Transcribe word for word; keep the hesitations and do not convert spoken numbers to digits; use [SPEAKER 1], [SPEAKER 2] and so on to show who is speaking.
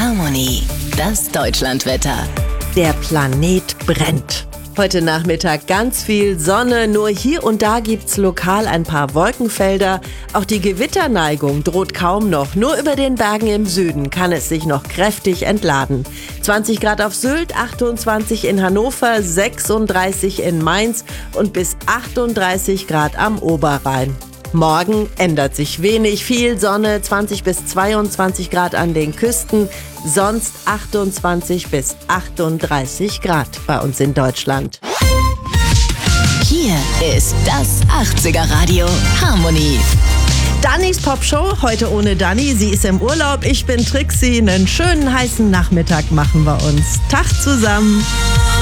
[SPEAKER 1] Harmony, das Deutschlandwetter.
[SPEAKER 2] Der Planet brennt. Heute Nachmittag ganz viel Sonne, nur hier und da gibt's lokal ein paar Wolkenfelder. Auch die Gewitterneigung droht kaum noch. Nur über den Bergen im Süden kann es sich noch kräftig entladen. zwanzig Grad auf Sylt, achtundzwanzig in Hannover, sechsunddreißig in Mainz und bis achtunddreißig Grad am Oberrhein. Morgen ändert sich wenig, viel Sonne, zwanzig bis zweiundzwanzig Grad an den Küsten, sonst achtundzwanzig bis achtunddreißig Grad bei uns in Deutschland.
[SPEAKER 1] Hier ist das achtziger Radio Harmony.
[SPEAKER 2] Dannys Popshow, heute ohne Dani, sie ist im Urlaub, ich bin Trixie, einen schönen heißen Nachmittag machen wir uns. Tag zusammen.